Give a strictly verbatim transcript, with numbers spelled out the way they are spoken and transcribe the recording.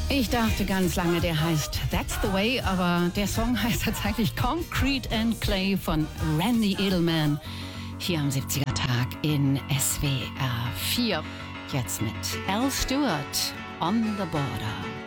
Ich dachte ganz lange, der heißt That's the Way, aber der Song heißt tatsächlich Concrete and Clay von Randy Edelman. Hier am siebziger Tag in S W R vier. Jetzt mit Al Stewart, On the Border.